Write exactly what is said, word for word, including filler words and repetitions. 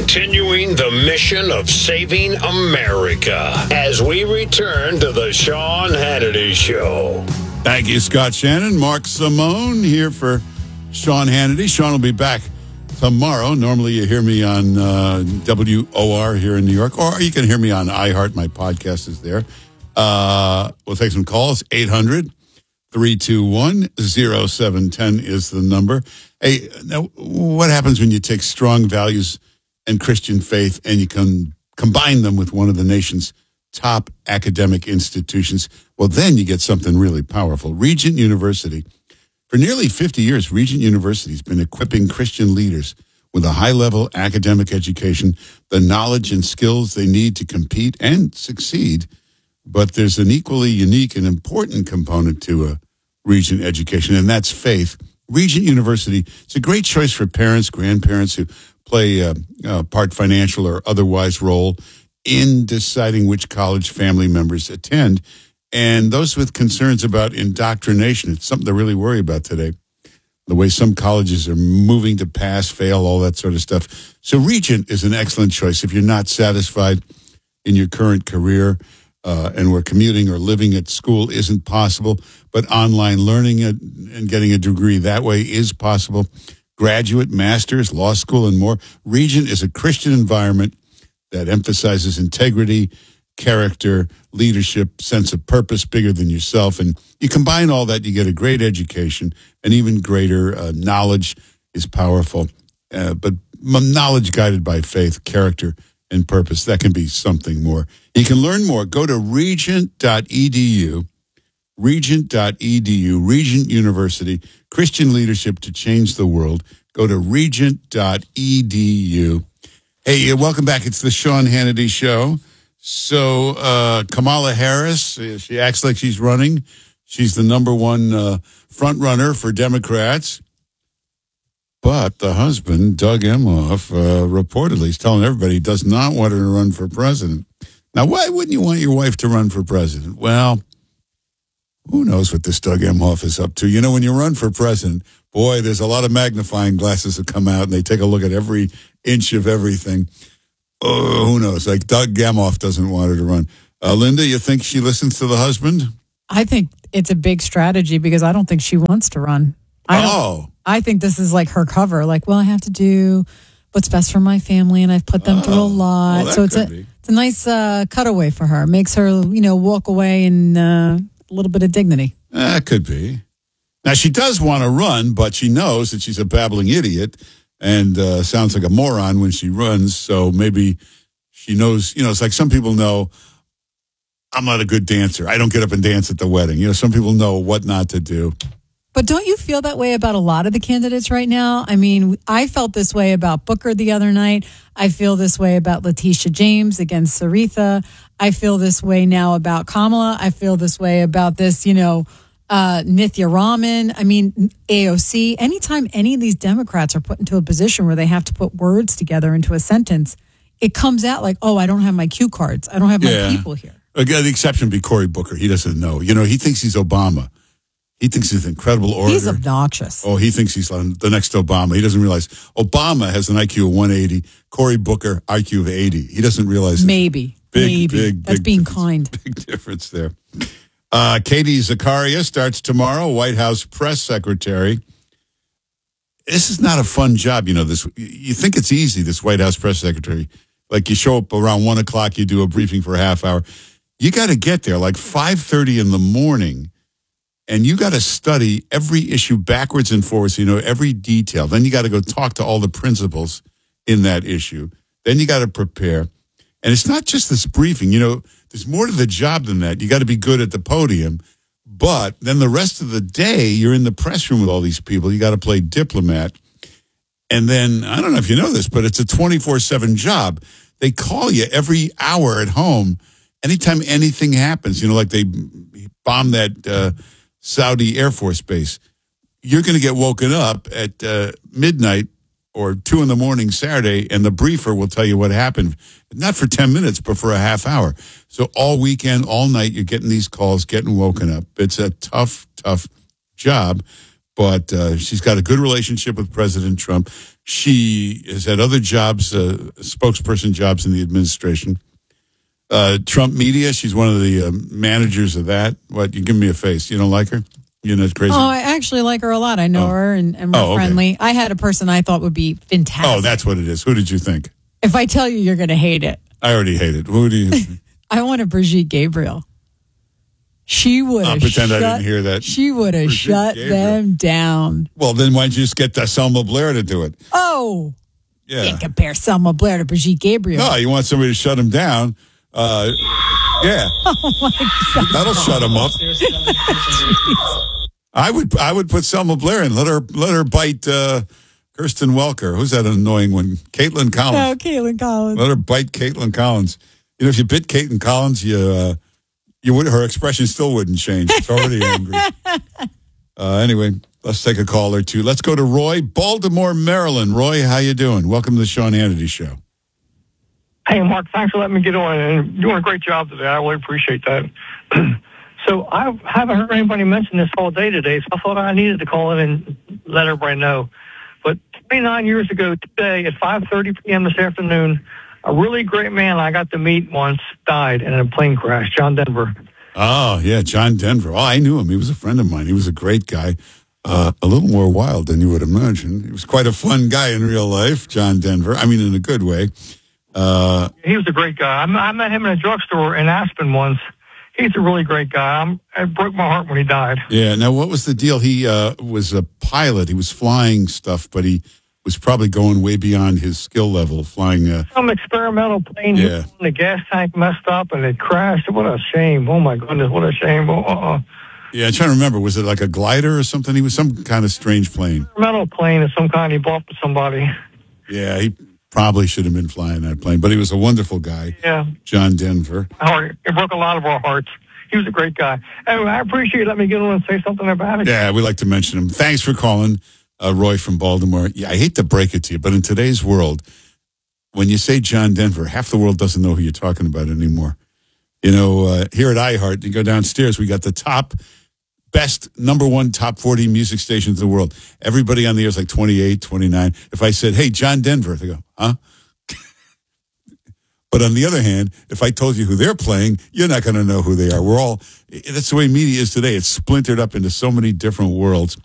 continuing the mission of saving America as we return to the Sean Hannity Show. Thank you, Scott Shannon. Mark Simone here for Sean Hannity. Sean will be back tomorrow. Normally you hear me on uh, W O R here in New York, or you can hear me on iHeart. My podcast is there. Uh, we'll take some calls. eight hundred, three two one, oh seven one oh is the number. Hey, now, what happens when you take strong values and Christian faith and you can combine them with one of the nation's top academic institutions? Well, then you get something really powerful. Regent University. For nearly fifty years, Regent University has been equipping Christian leaders with a high-level academic education, the knowledge and skills they need to compete and succeed. But there's an equally unique and important component to a Regent education, and that's faith. Regent University, it's a great choice for parents, grandparents who play a, a part financial or otherwise role in deciding which college family members attend. And those with concerns about indoctrination, it's something to really worry about today. The way some colleges are moving to pass, fail, all that sort of stuff. So Regent is an excellent choice if you're not satisfied in your current career uh, and where commuting or living at school isn't possible, but online learning and getting a degree that way is possible. Graduate, master's, law school, and more. Regent is a Christian environment that emphasizes integrity, character, leadership, sense of purpose bigger than yourself. And you combine all that, you get a great education, and even greater uh, knowledge is powerful. Uh, but knowledge guided by faith, character, and purpose, that can be something more. You can learn more. Go to regent dot e d u, regent dot e d u, Regent University, Christian leadership to change the world. Go to regent dot e d u. Hey, welcome back. It's the Sean Hannity Show. So uh, Kamala Harris, she acts like she's running. She's the number one uh, front runner for Democrats. But the husband, Doug Emhoff, uh, reportedly is telling everybody he does not want her to run for president. Now, why wouldn't you want your wife to run for president? Well, who knows what this Doug Emhoff is up to? You know, when you run for president, boy, there's a lot of magnifying glasses that come out, and they take a look at every inch of everything. Oh, who knows? Like Doug Emhoff doesn't want her to run. Uh, Linda, you think she listens to the husband? I think it's a big strategy because I don't think she wants to run. I oh. I think this is like her cover. Like, well, I have to do what's best for my family, and I've put them oh. through a lot. Well, so it's a be. it's a nice uh, cutaway for her. Makes her, you know, walk away in uh, a little bit of dignity. That uh, could be. Now, she does want to run, but she knows that she's a babbling idiot and uh, sounds like a moron when she runs. So maybe she knows, you know, it's like some people know I'm not a good dancer. I don't get up and dance at the wedding. You know, some people know what not to do. But don't you feel that way about a lot of the candidates right now? I mean, I felt this way about Booker the other night. I feel this way about Letitia James against Saritha. I feel this way now about Kamala. I feel this way about this, you know, uh, Nithya Raman. I mean, A O C. Anytime any of these Democrats are put into a position where they have to put words together into a sentence, it comes out like, oh, I don't have my cue cards. I don't have yeah. my people here. Again, the exception would be Cory Booker. He doesn't know. You know, he thinks he's Obama. He thinks he's an incredible orator. He's obnoxious. Oh, he thinks he's the next Obama. He doesn't realize Obama has an I Q of one eighty. Cory Booker, I Q of eighty. He doesn't realize Maybe. Big, Maybe. big, That's big being difference. kind. Big difference there. Uh, Katie Zakaria starts tomorrow, White House press secretary. This is not a fun job, you know. This you think it's easy, this White House press secretary. Like you show up around one o'clock, you do a briefing for a half hour. You got to get there like five thirty in the morning. And you got to study every issue backwards and forwards, so you know every detail. Then you got to go talk to all the principals in that issue. Then you got to prepare. And it's not just this briefing. You know, there's more to the job than that. You got to be good at the podium. But then the rest of the day, you're in the press room with all these people. You got to play diplomat. And then, I don't know if you know this, but it's a twenty-four seven job. They call you every hour at home, anytime anything happens. You know, like they bombed that uh, Saudi Air Force base. You're going to get woken up at uh, midnight or two in the morning Saturday, and the briefer will tell you what happened. Not for ten minutes, but for a half hour. So all weekend, all night, you're getting these calls, getting woken up. It's a tough, tough job. but uh, she's got a good relationship with President Trump. She has had other jobs, uh, spokesperson jobs in the administration. Uh, Trump Media, she's one of the uh, managers of that. What, you give me a face. You don't like her? You're not crazy? Oh, I actually like her a lot. I know oh. her, and, and we're oh, okay. friendly. I had a person I thought would be fantastic. Oh, that's what it is. Who did you think? If I tell you, you're going to hate it. I already hate it. Who do you think? I wanted Brigitte Gabriel. She would have pretend shut, I didn't hear that. She would have shut Gabriel. them down. Well, then why don't you just get uh, Selma Blair to do it? Oh. Yeah. Can't compare Selma Blair to Brigitte Gabriel. No, you want somebody to shut him down. Uh, yeah. Oh, my God. That'll shut him up. I would I would put Selma Blair in. Let her, let her bite uh, Kirsten Welker. Who's that annoying one? Caitlin Collins. No, Caitlin Collins. Let her bite Caitlin Collins. You know, if you bit Caitlin Collins, you... Uh, You would, her expression still wouldn't change. It's already angry. Uh, anyway, let's take a call or two. Let's go to Roy, Baltimore, Maryland. Roy, how you doing? Welcome to the Sean Hannity Show. Hey, Mark, thanks for letting me get on. And you're doing a great job today. I really appreciate that. So I haven't heard anybody mention this all day today, so I thought I needed to call in and let everybody know. But twenty-nine years ago today at five thirty p.m. this afternoon, a really great man I got to meet once died in a plane crash, John Denver. Oh, yeah, John Denver. Oh, I knew him. He was a friend of mine. He was a great guy. Uh, a little more wild than you would imagine. He was quite a fun guy in real life, John Denver. I mean, in a good way. Uh, he was a great guy. I, I met him in a drugstore in Aspen once. He's a really great guy. I'm, it broke my heart when he died. Yeah, now what was the deal? He uh, was a pilot. He was flying stuff, but he was probably going way beyond his skill level, flying... Uh, Some experimental plane, yeah. The gas tank messed up and it crashed. What a shame. Oh, my goodness, what a shame. Oh, uh-uh. Yeah, I'm trying to remember. Was it like a glider or something? He was some kind of strange plane. Experimental plane of some kind. He bought for somebody. Yeah, he probably should have been flying that plane, but he was a wonderful guy. Yeah. John Denver. Oh, it broke a lot of our hearts. He was a great guy. Anyway, I appreciate you letting me get on and say something about it. Yeah, we like to mention him. Thanks for calling. Uh, Roy from Baltimore. Yeah, I hate to break it to you, but in today's world, when you say John Denver, half the world doesn't know who you're talking about anymore. You know, uh, here at iHeart, you go downstairs, we got the top, best, number one top forty music stations in the world. Everybody on the air is like twenty-eight, twenty-nine. If I said, hey, John Denver, they go, huh? But on the other hand, if I told you who they're playing, you're not going to know who they are. We're all, that's the way media is today. It's splintered up into so many different worlds.